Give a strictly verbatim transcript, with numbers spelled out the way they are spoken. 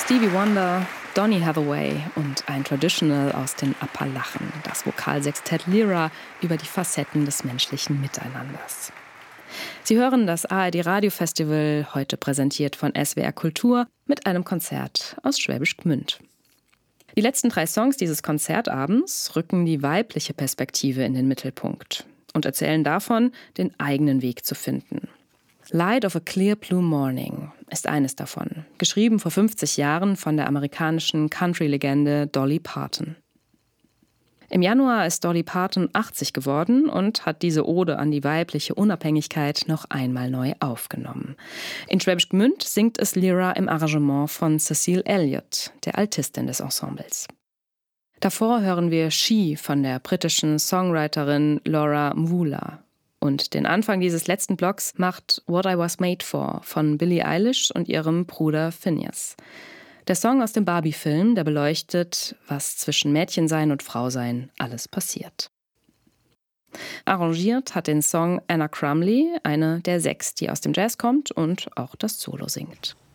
Stevie Wonder, Donny Hathaway und ein Traditional aus den Appalachen, das Vokalsextett Lyra über die Facetten des menschlichen Miteinanders. Sie hören das A R D-Radiofestival, heute präsentiert von S W R Kultur, mit einem Konzert aus Schwäbisch Gmünd. Die letzten drei Songs dieses Konzertabends rücken die weibliche Perspektive in den Mittelpunkt und erzählen davon, den eigenen Weg zu finden. Light of a Clear Blue Morning ist eines davon, geschrieben vor fünfzig Jahren von der amerikanischen Country-Legende Dolly Parton. Im Januar ist Dolly Parton achtzig geworden und hat diese Ode an die weibliche Unabhängigkeit noch einmal neu aufgenommen. In Schwäbisch Gmünd singt es Lyra im Arrangement von Cecile Elliott, der Altistin des Ensembles. Davor hören wir She von der britischen Songwriterin Laura Mwula. Und den Anfang dieses letzten Blocks macht What I Was Made For von Billie Eilish und ihrem Bruder Finneas. Der Song aus dem Barbie-Film, der beleuchtet, was zwischen Mädchensein und Frausein alles passiert. Arrangiert hat den Song Anna Crumley, eine der sechs, die aus dem Jazz kommt und auch das Solo singt.